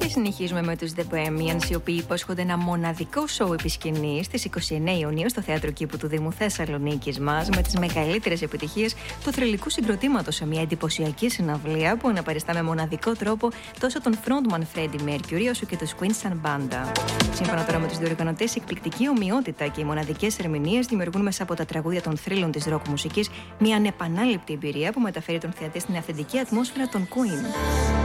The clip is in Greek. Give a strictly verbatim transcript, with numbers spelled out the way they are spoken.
Και συνεχίζουμε με τους The Bohemians, οι οποίοι υπόσχονται ένα μοναδικό σοου επί σκηνής στις είκοσι εννέα Ιουνίου στο Θέατρο Κήπου του Δήμου Θεσσαλονίκης μας, με τις μεγαλύτερες επιτυχίες του θρυλικού συγκροτήματος σε μια εντυπωσιακή συναυλία που αναπαριστά με μοναδικό τρόπο τόσο τον frontman Freddie Mercury όσο και τους Queen σαν μπάντα. Σύμφωνα τώρα με τους διοργανωτές, η εκπληκτική ομοιότητα και οι μοναδικές ερμηνείες δημιουργούν μέσα από τα τραγούδια των θρύλων της ροκ μουσικής μια ανεπανάληπτη εμπειρία που μεταφέρει τον θεατή στην αυθεντική ατμόσφαιρα των Queen.